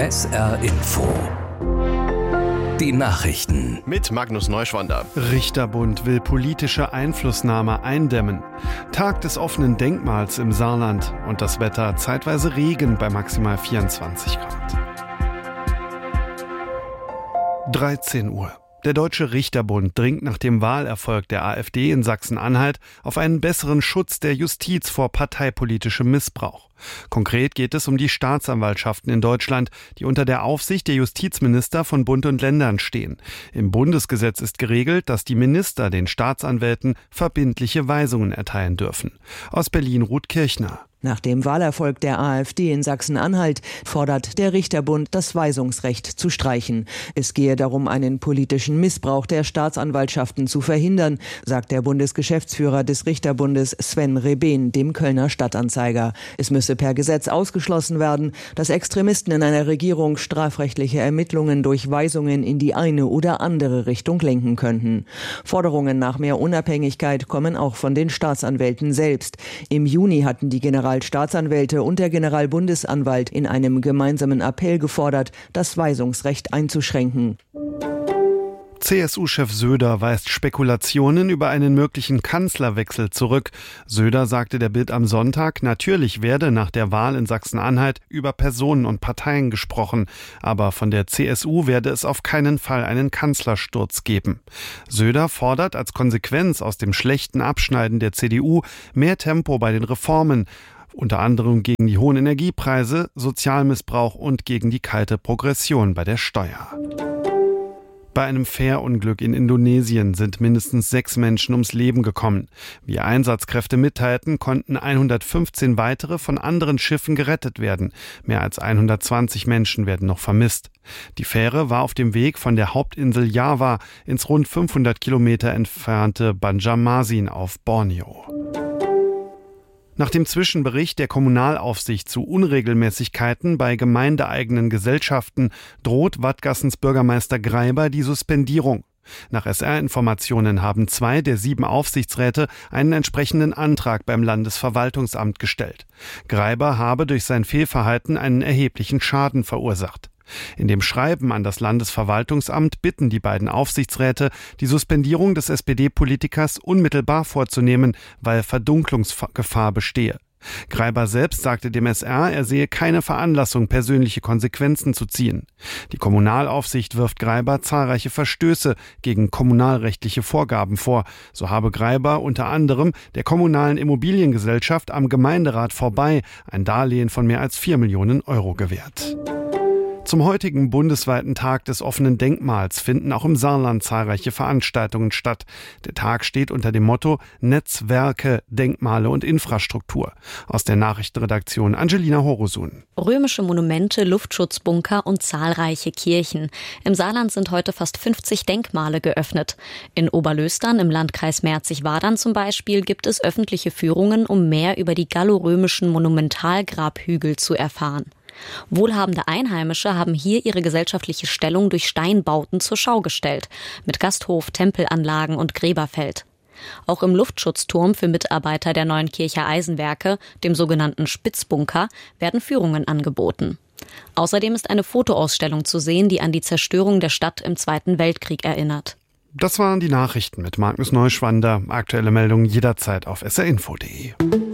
SR Info. Die Nachrichten. Mit Magnus Neuschwander. Richterbund will politische Einflussnahme eindämmen. Tag des offenen Denkmals im Saarland. Und das Wetter zeitweise Regen bei maximal 24 Grad. 13 Uhr. Der Deutsche Richterbund dringt nach dem Wahlerfolg der AfD in Sachsen-Anhalt auf einen besseren Schutz der Justiz vor parteipolitischem Missbrauch. Konkret geht es um die Staatsanwaltschaften in Deutschland, die unter der Aufsicht der Justizminister von Bund und Ländern stehen. Im Bundesgesetz ist geregelt, dass die Minister den Staatsanwälten verbindliche Weisungen erteilen dürfen. Aus Berlin Ruth Kirchner. Nach dem Wahlerfolg der AfD in Sachsen-Anhalt fordert der Richterbund, das Weisungsrecht zu streichen. Es gehe darum, einen politischen Missbrauch der Staatsanwaltschaften zu verhindern, sagt der Bundesgeschäftsführer des Richterbundes Sven Rebehn dem Kölner Stadtanzeiger. Es müsse per Gesetz ausgeschlossen werden, dass Extremisten in einer Regierung strafrechtliche Ermittlungen durch Weisungen in die eine oder andere Richtung lenken könnten. Forderungen nach mehr Unabhängigkeit kommen auch von den Staatsanwälten selbst. Im Juni hatten die Generalstaatsanwälte und der Generalbundesanwalt in einem gemeinsamen Appell gefordert, das Weisungsrecht einzuschränken. CSU-Chef Söder weist Spekulationen über einen möglichen Kanzlerwechsel zurück. Söder sagte der Bild am Sonntag, natürlich werde nach der Wahl in Sachsen-Anhalt über Personen und Parteien gesprochen, aber von der CSU werde es auf keinen Fall einen Kanzlersturz geben. Söder fordert als Konsequenz aus dem schlechten Abschneiden der CDU mehr Tempo bei den Reformen, unter anderem gegen die hohen Energiepreise, Sozialmissbrauch und gegen die kalte Progression bei der Steuer. Bei einem Fährunglück in Indonesien sind mindestens 6 Menschen ums Leben gekommen. Wie Einsatzkräfte mitteilten, konnten 115 weitere von anderen Schiffen gerettet werden. Mehr als 120 Menschen werden noch vermisst. Die Fähre war auf dem Weg von der Hauptinsel Java ins rund 500 Kilometer entfernte Banjarmasin auf Borneo. Nach dem Zwischenbericht der Kommunalaufsicht zu Unregelmäßigkeiten bei gemeindeeigenen Gesellschaften droht Wadgassens Bürgermeister Greiber die Suspendierung. Nach SR-Informationen haben 2 der 7 Aufsichtsräte einen entsprechenden Antrag beim Landesverwaltungsamt gestellt. Greiber habe durch sein Fehlverhalten einen erheblichen Schaden verursacht. In dem Schreiben an das Landesverwaltungsamt bitten die beiden Aufsichtsräte, die Suspendierung des SPD-Politikers unmittelbar vorzunehmen, weil Verdunklungsgefahr bestehe. Greiber selbst sagte dem SR, er sehe keine Veranlassung, persönliche Konsequenzen zu ziehen. Die Kommunalaufsicht wirft Greiber zahlreiche Verstöße gegen kommunalrechtliche Vorgaben vor. So habe Greiber unter anderem der kommunalen Immobiliengesellschaft am Gemeinderat vorbei ein Darlehen von mehr als 4 Millionen Euro gewährt. Zum heutigen bundesweiten Tag des offenen Denkmals finden auch im Saarland zahlreiche Veranstaltungen statt. Der Tag steht unter dem Motto Netzwerke, Denkmale und Infrastruktur. Aus der Nachrichtenredaktion Angelina Horosun. Römische Monumente, Luftschutzbunker und zahlreiche Kirchen. Im Saarland sind heute fast 50 Denkmale geöffnet. In Oberlöstern im Landkreis Merzig-Wadern zum Beispiel gibt es öffentliche Führungen, um mehr über die gallorömischen Monumentalgrabhügel zu erfahren. Wohlhabende Einheimische haben hier ihre gesellschaftliche Stellung durch Steinbauten zur Schau gestellt, mit Gasthof, Tempelanlagen und Gräberfeld. Auch im Luftschutzturm für Mitarbeiter der Neuenkircher Eisenwerke, dem sogenannten Spitzbunker, werden Führungen angeboten. Außerdem ist eine Fotoausstellung zu sehen, die an die Zerstörung der Stadt im Zweiten Weltkrieg erinnert. Das waren die Nachrichten mit Magnus Neuschwander. Aktuelle Meldungen jederzeit auf srinfo.de.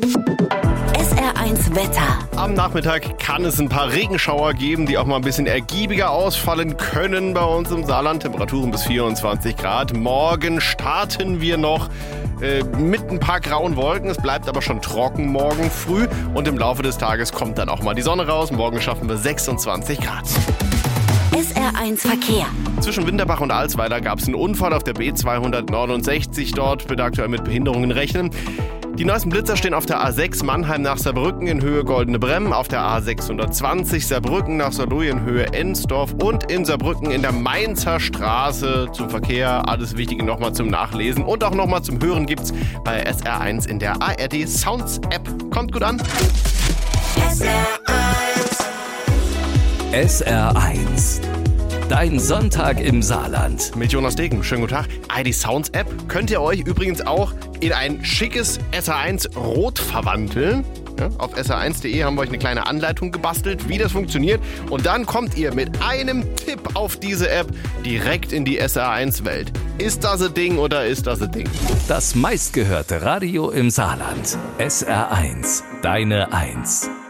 SR1 Wetter. Am Nachmittag kann es ein paar Regenschauer geben, die auch mal ein bisschen ergiebiger ausfallen können bei uns im Saarland. Temperaturen bis 24 Grad. Morgen starten wir noch mit ein paar grauen Wolken. Es bleibt aber schon trocken morgen früh. Und im Laufe des Tages kommt dann auch mal die Sonne raus. Morgen schaffen wir 26 Grad. SR1 Verkehr. Zwischen Winterbach und Alsweiler gab es einen Unfall auf der B269. Dort wird aktuell mit Behinderungen rechnen. Die neuesten Blitzer stehen auf der A6 Mannheim nach Saarbrücken in Höhe Goldene Bremm, auf der A620 Saarbrücken nach Saarlouis in Höhe Ensdorf und in Saarbrücken in der Mainzer Straße zum Verkehr. Alles Wichtige nochmal zum Nachlesen und auch nochmal zum Hören gibt's bei SR1 in der ARD Sounds App. Kommt gut an. SR1. Dein Sonntag im Saarland. Mit Jonas Degen. Schönen guten Tag. ID Sounds App könnt ihr euch übrigens auch in ein schickes SR1 Rot verwandeln. Ja, auf sr1.de haben wir euch eine kleine Anleitung gebastelt, wie das funktioniert. Und dann kommt ihr mit einem Tipp auf diese App direkt in die SR1-Welt. Ist das ein Ding oder ist das ein Ding? Das meistgehörte Radio im Saarland. SR1, deine Eins.